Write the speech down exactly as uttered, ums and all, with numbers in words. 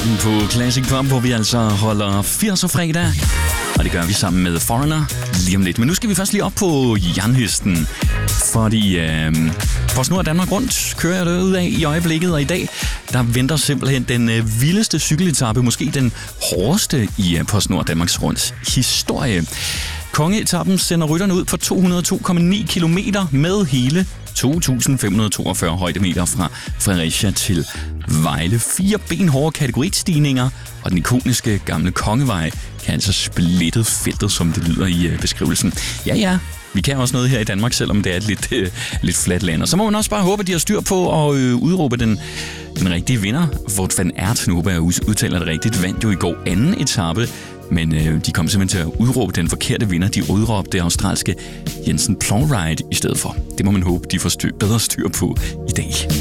starten på Classic Pop, hvor vi altså holder firser fredag. Og det gør vi sammen med Foreigner lige om lidt. Men nu skal vi først lige op på jernhesten. Fordi øh, PostNord Danmark Rundt kører jeg derud af i øjeblikket. Og i dag, der venter simpelthen den øh, vildeste cykeletappe. Måske den hårdeste i øh, PostNord Danmarks Runds historie. Kongeetappen sender rytterne ud på to hundrede og to komma ni kilometer med hele to tusind fem hundrede og toogfyrre højdemeter fra Fredericia til Vejle. Fire benhårde kategoristigninger, og den ikoniske gamle Kongevej kan altså splitte feltet, som det lyder i beskrivelsen. Ja, ja, vi kan også noget her i Danmark, selvom det er et lidt, øh, lidt fladt land. Og så må man også bare håbe, at de har styr på at øh, udråbe den, den rigtige vinder. Wout van Aert, nu håber jeg, jeg udtaler det rigtigt, vandt jo i går anden etape. Men øh, de kom simpelthen til at udråbe den forkerte vinder. De udråbte det australske Jensen Plowright i stedet for. Det må man håbe, de får styr, bedre styr på i dag.